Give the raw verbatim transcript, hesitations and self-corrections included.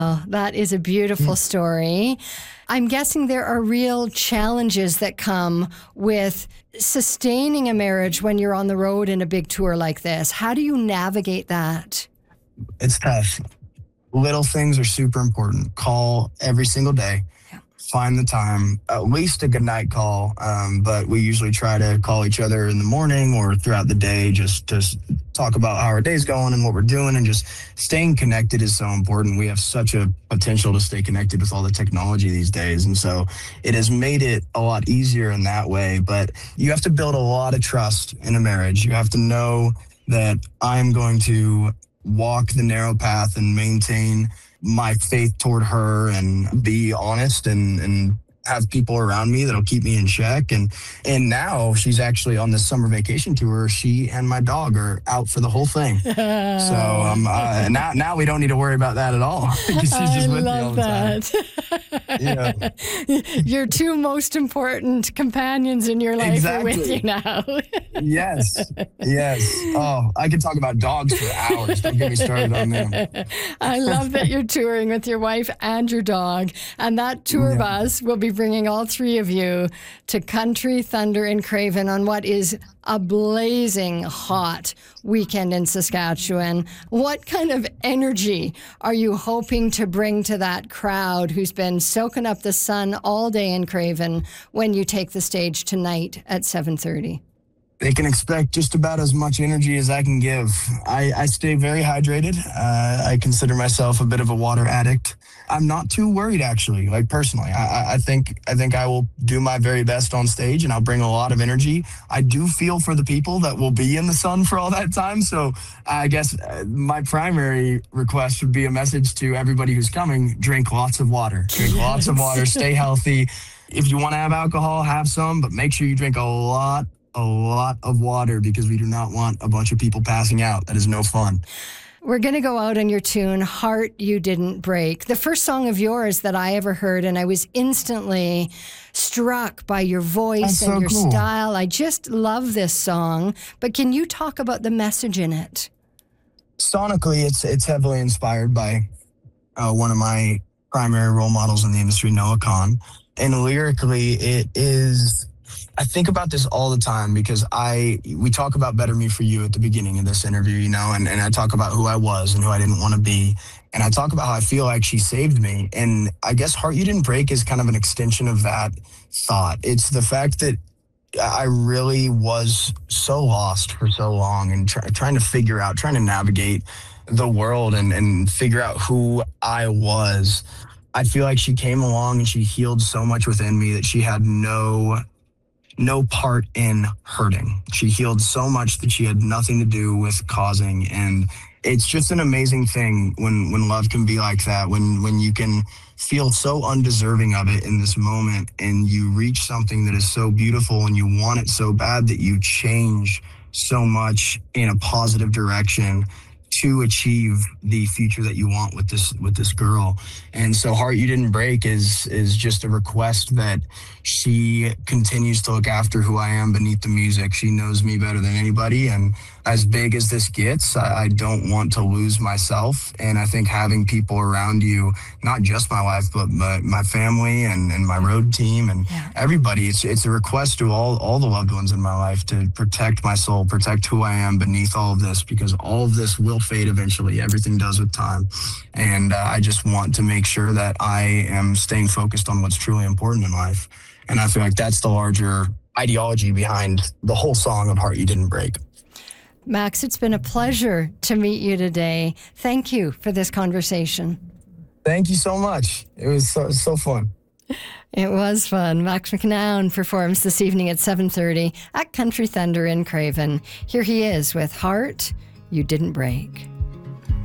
Oh, that is a beautiful story. I'm guessing there are real challenges that come with sustaining a marriage when you're on the road in a big tour like this. How do you navigate that? It's tough. Little things are super important. Call every single day. Find the time, at least a good night call. Um, but we usually try to call each other in the morning or throughout the day just to s- talk about how our day's going and what we're doing. And just staying connected is so important. We have such a potential to stay connected with all the technology these days. And so it has made it a lot easier in that way. But you have to build a lot of trust in a marriage. You have to know that I'm going to walk the narrow path and maintain my faith toward her and be honest and, and have people around me that'll keep me in check. And and now she's actually on this summer vacation tour. She and my dog are out for the whole thing. So um, uh, now now we don't need to worry about that at all. She's just I with me all love the time. that. Yeah. Your two most important companions in your life Exactly. are with you now. Yes, yes. Oh, I could talk about dogs for hours. Don't get me started on them. I love that you're touring with your wife and your dog. And that tour Yeah. bus will be bringing all three of you to Country Thunder in Craven on what is a blazing hot weekend in Saskatchewan. What kind of energy are you hoping to bring to that crowd who's been soaking up the sun all day in Craven when you take the stage tonight at seven thirty? They can expect just about as much energy as I can give. I, I stay very hydrated. Uh, I consider myself a bit of a water addict. I'm not too worried, actually, like personally. I, I think I think I will do my very best on stage and I'll bring a lot of energy. I do feel for the people that will be in the sun for all that time. So I guess uh, my primary request would be a message to everybody who's coming: drink lots of water. Drink Yes. lots of water, stay healthy. If you want to have alcohol, have some, but make sure you drink a lot a lot of water because we do not want a bunch of people passing out. That is no fun. We're going to go out on your tune, Heart You Didn't Break. The first song of yours that I ever heard, and I was instantly struck by your voice That's and so your cool. style. I just love this song. But can you talk about the message in it? Sonically, it's it's heavily inspired by uh, one of my primary role models in the industry, Noah Kahn. And lyrically, it is... I think about this all the time because I we talk about Better Me For You at the beginning of this interview, you know, and, and I talk about who I was and who I didn't want to be. And I talk about how I feel like she saved me. And I guess Heart You Didn't Break is kind of an extension of that thought. It's the fact that I really was so lost for so long and try, trying to figure out, trying to navigate the world and, and figure out who I was. I feel like she came along and she healed so much within me that she had no... no part in hurting. She healed so much that she had nothing to do with causing. And it's just an amazing thing when, when love can be like that, when, when you can feel so undeserving of it in this moment and you reach something that is so beautiful and you want it so bad that you change so much in a positive direction to achieve the future that you want with this with this girl. And so Heart You Didn't Break is is just a request that she continues to look after who I am beneath the music. She knows me better than anybody, and as big as this gets, I, I don't want to lose myself. And I think having people around you, not just my wife, but my, my family and, and my road team and Yeah. everybody, it's it's a request to all, all the loved ones in my life to protect my soul, protect who I am beneath all of this, because all of this will fade eventually. Everything does with time. And uh, I just want to make sure that I am staying focused on what's truly important in life. And I feel like that's the larger ideology behind the whole song of Heart You Didn't Break. Max, it's been a pleasure to meet you today. Thank you for this conversation. Thank you so much. It was so, so fun. It was fun. Max McNown performs this evening at seven thirty at Country Thunder in Craven. Here he is with Heart You Didn't Break.